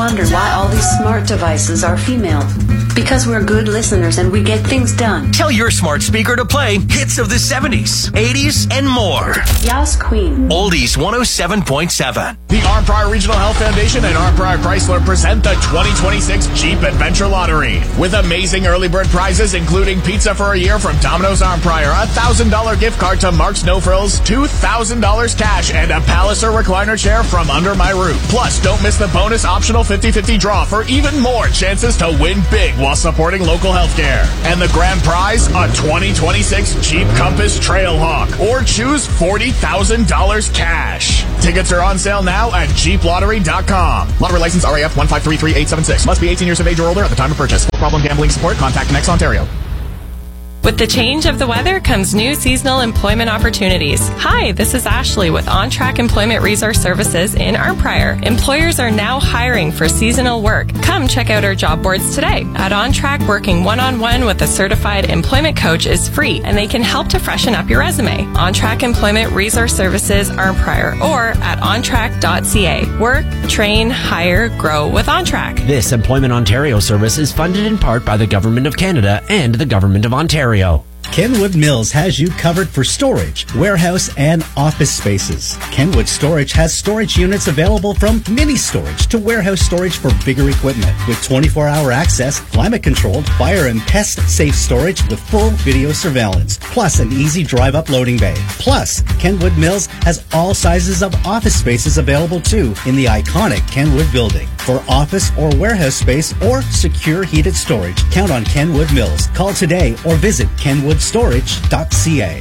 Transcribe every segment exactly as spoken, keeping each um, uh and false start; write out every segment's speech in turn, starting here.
wonder why all these smart devices are female? Because we're good listeners and we get things done. Tell your smart speaker to play hits of the seventies, eighties, and more. Yas Queen. Oldies one oh seven point seven. The Arm Pryor Regional Health Foundation and Arm Pryor Chrysler present the twenty twenty-six Jeep Adventure Lottery. With amazing early bird prizes, including pizza for a year from Domino's Arm Pryor, a one thousand dollars gift card to Mark's No Frills, two thousand dollars cash, and a Palliser recliner chair from Under My Roof. Plus, don't miss the bonus optional fifty-fifty draw for even more chances to win big while supporting local healthcare. And the grand prize, a twenty twenty-six Jeep Compass Trailhawk. Or choose forty thousand dollars cash. Tickets are on sale now at Jeep Lottery dot com. Lottery license R A F one five three three eight seven six. Must be eighteen years of age or older at the time of purchase. For problem gambling support, contact Next Ontario. With the change of the weather comes new seasonal employment opportunities. Hi, this is Ashley with OnTrack Employment Resource Services in Arm Pryor. Employers are now hiring for seasonal work. Come check out our job boards today. At OnTrack, working one-on-one with a certified employment coach is free, and they can help to freshen up your resume. OnTrack Employment Resource Services, Arm Pryor, or at on track dot c a. Work, train, hire, grow with OnTrack. This Employment Ontario service is funded in part by the Government of Canada and the Government of Ontario. Kenwood Mills has you covered for storage, warehouse, and office spaces. Kenwood Storage has storage units available from mini storage to warehouse storage for bigger equipment with twenty-four hour access, climate-controlled, fire and pest-safe storage with full video surveillance, plus an easy drive-up loading bay. Plus, Kenwood Mills has all sizes of office spaces available too in the iconic Kenwood building. For office or warehouse space or secure heated storage, count on Kenwood Mills. Call today or visit kenwood storage dot c a.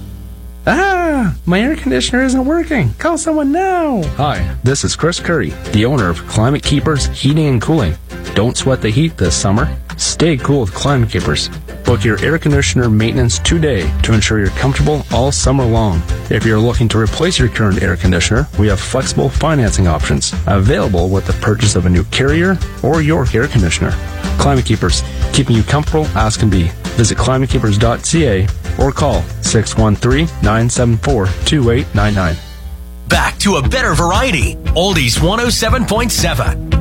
Ah, my air conditioner isn't working. Call someone now. Hi, this is Chris Curry, the owner of Climate Keepers Heating and Cooling. Don't sweat the heat this summer. Stay cool with Climate Keepers. Book your air conditioner maintenance today to ensure you're comfortable all summer long. If you're looking to replace your current air conditioner, we have flexible financing options available with the purchase of a new Carrier or York air conditioner. Climate Keepers, keeping you comfortable as can be. Visit climate keepers dot c a or call six one three, nine seven four, two eight nine nine. Back to a better variety. Oldies one oh seven point seven.